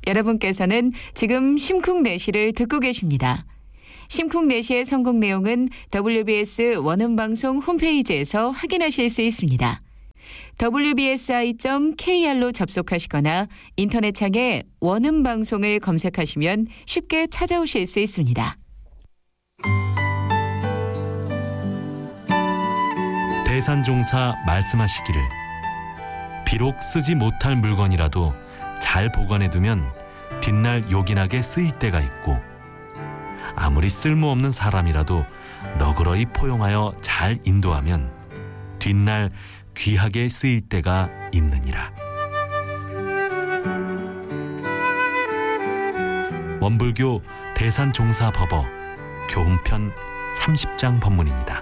여러분께서는 지금 심쿵내시를 듣고 계십니다. 심쿵내시의 성공 내용은 WBS 원음방송 홈페이지에서 확인하실 수 있습니다. wbsi.kr로 접속하시거나 인터넷창에 원음방송을 검색하시면 쉽게 찾아오실 수 있습니다. 대산종사 말씀하시기를 비록 쓰지 못할 물건이라도 잘 보관해두면 뒷날 요긴하게 쓰일 때가 있고 아무리 쓸모없는 사람이라도 너그러이 포용하여 잘 인도하면 뒷날 귀하게 쓰일 때가 있느니라. 원불교 대산종사법어 교훈편 30장 법문입니다.